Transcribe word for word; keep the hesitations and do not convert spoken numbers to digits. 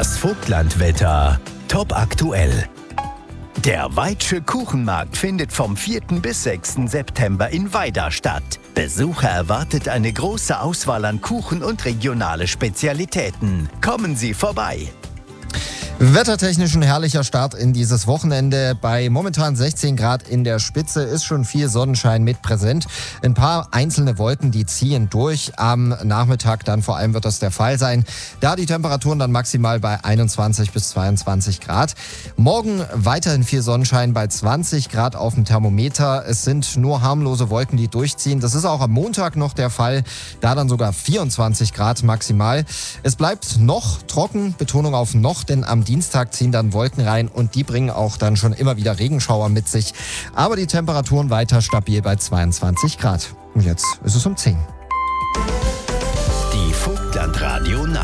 Das Vogtlandwetter. Top aktuell. Der Weitsche Kuchenmarkt findet vom vierten bis sechsten September in Weida statt. Besucher erwartet eine große Auswahl an Kuchen und regionale Spezialitäten. Kommen Sie vorbei! Wettertechnisch ein herrlicher Start in dieses Wochenende. Bei momentan sechzehn Grad in der Spitze ist schon viel Sonnenschein mit präsent. Ein paar einzelne Wolken, die ziehen durch. Am Nachmittag dann vor allem wird das der Fall sein. Da die Temperaturen dann maximal bei einundzwanzig bis zweiundzwanzig Grad. Morgen weiterhin viel Sonnenschein bei zwanzig Grad auf dem Thermometer. Es sind nur harmlose Wolken, die durchziehen. Das ist auch am Montag noch der Fall. Da dann sogar vierundzwanzig Grad maximal. Es bleibt noch trocken, Betonung auf noch, denn am Dienstag ziehen dann Wolken rein und die bringen auch dann schon immer wieder Regenschauer mit sich. Aber die Temperaturen weiter stabil bei zweiundzwanzig Grad. Und jetzt ist es um zehn. Die Vogtlandradio